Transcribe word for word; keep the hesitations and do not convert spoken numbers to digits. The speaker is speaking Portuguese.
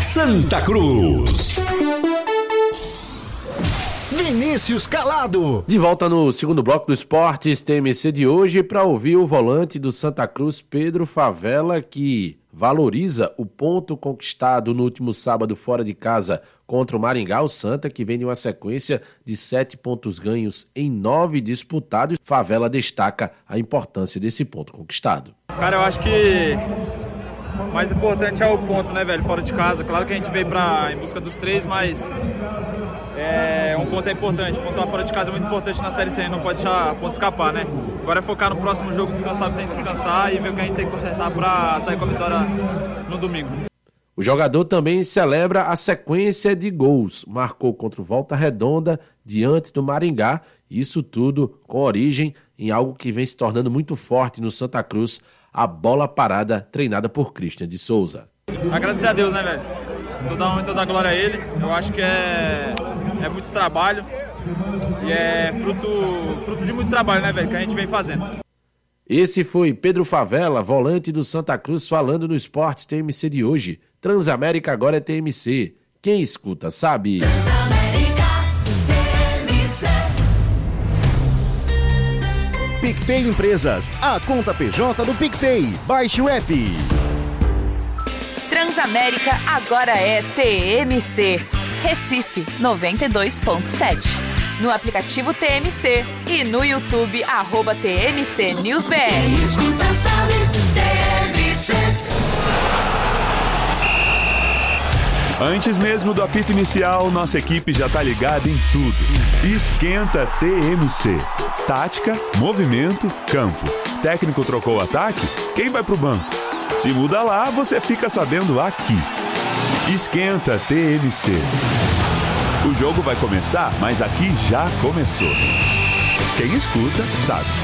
Santa Cruz. Vinícius Calado. De volta no segundo bloco do Esportes T M C de hoje para ouvir o volante do Santa Cruz, Pedro Favela, que valoriza o ponto conquistado no último sábado fora de casa contra o Maringá. O Santa, que vem de uma sequência de sete pontos ganhos em nove disputados. Favela destaca a importância desse ponto conquistado. Cara, eu acho que o mais importante é o ponto, né, velho? Fora de casa. Claro que a gente veio pra, em busca dos três, mas é, um ponto é importante. Pontuar fora de casa é muito importante na Série C, não pode deixar ponto escapar, né? Agora é focar no próximo jogo, descansar o que tem que descansar e ver o que a gente tem que consertar pra sair com a vitória no domingo. O jogador também celebra a sequência de gols. Marcou contra o Volta Redonda, diante do Maringá. Isso tudo com origem em algo que vem se tornando muito forte no Santa Cruz, a bola parada treinada por Christian de Souza. Agradecer a Deus, né, velho? Toda honra e toda a glória a Ele. Eu acho que é, é muito trabalho e é fruto, fruto de muito trabalho, né, velho, que a gente vem fazendo. Esse foi Pedro Favela, volante do Santa Cruz, falando no Esportes T M C de hoje. Transamérica agora é T M C. Quem escuta sabe. Transamérica T M C. PicPay Empresas, a conta P J do PicPay. Baixe o app. Transamérica agora é T M C. Recife noventa e dois ponto sete. No aplicativo T M C e no YouTube, arroba T M C News B R. Quem escuta sabe, T M C. Antes mesmo do apito inicial, nossa equipe já tá ligada em tudo. Esquenta T M C. Tática, movimento, campo. Técnico trocou o ataque? Quem vai pro banco? Se muda lá, você fica sabendo aqui. Esquenta T M C. O jogo vai começar, mas aqui já começou. Quem escuta, sabe.